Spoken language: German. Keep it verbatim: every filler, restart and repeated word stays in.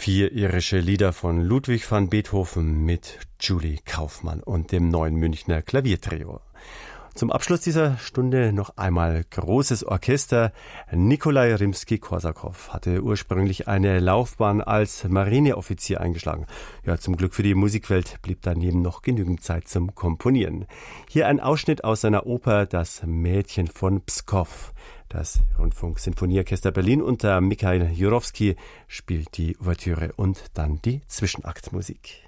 Vier irische Lieder von Ludwig van Beethoven mit Julie Kaufmann und dem Neuen Münchner Klaviertrio. Zum Abschluss dieser Stunde noch einmal großes Orchester. Nikolai Rimski-Korsakow hatte ursprünglich eine Laufbahn als Marineoffizier eingeschlagen. Ja, zum Glück für die Musikwelt blieb daneben noch genügend Zeit zum Komponieren. Hier ein Ausschnitt aus seiner Oper Das Mädchen von Pskow. Das Rundfunk-Sinfonieorchester Berlin unter Mikhail Jurowski spielt die Ouvertüre und dann die Zwischenaktmusik.